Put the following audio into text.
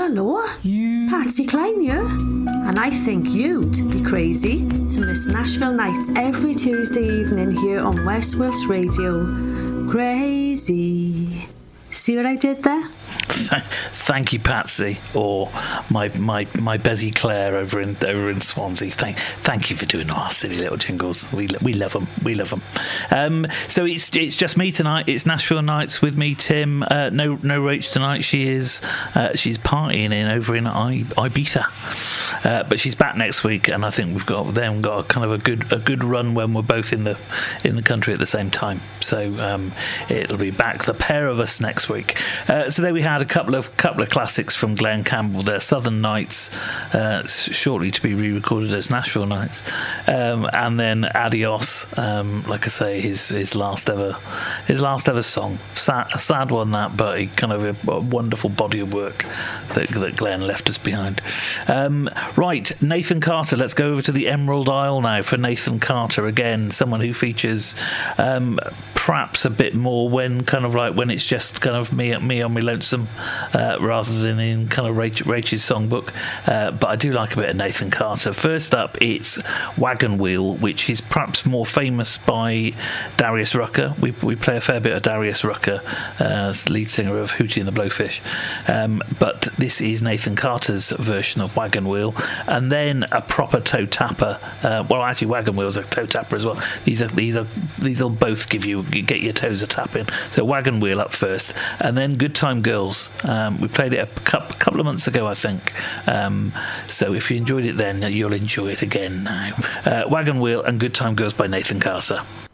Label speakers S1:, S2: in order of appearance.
S1: hello. Patsy Cline here. And I think you'd be crazy to miss Nashville Nights every Tuesday evening here on West Wilts Radio. Crazy. See what I did there?
S2: Thank you, Patsy, or my Bezzy Claire over in Swansea. Thank you for doing our silly little jingles. We love them. We love them. So it's just me tonight. It's Nashville Nights with me, Tim. No Rach tonight. She's partying over in Ibiza, but she's back next week, and I think we've got a kind of a good run when we're both in the country at the same time. So it'll be back, the pair of us, next week. So there we had a couple of classics from Glenn Campbell there. Southern Nights, shortly to be re-recorded as Nashville Nights, and then Adios, like I say, his last ever song. A sad one, that, but kind of a wonderful body of work that Glenn left us behind. Right, Nathan Carter. Let's go over to the Emerald Isle now for Nathan Carter again. Someone who features perhaps a bit more when it's just kind of me on my lonesome, rather than in kind of Rach's songbook. But I do like a bit of Nathan Carter. First up, it's Wagon Wheel, which is perhaps more famous by Darius Rucker. We play a fair bit of Darius Rucker, lead singer of Hootie and the Blowfish. But this is Nathan Carter's version of Wagon Wheel, and then a proper toe tapper. Well, actually, Wagon Wheel's a toe tapper as well. These will both get your toes a tapping. So Wagon Wheel up first, and then Good Time Girls. We played it a couple of months ago, I think. So if you enjoyed it then, you'll enjoy it again now. Wagon Wheel and Good Time Girls by Nathan Carter.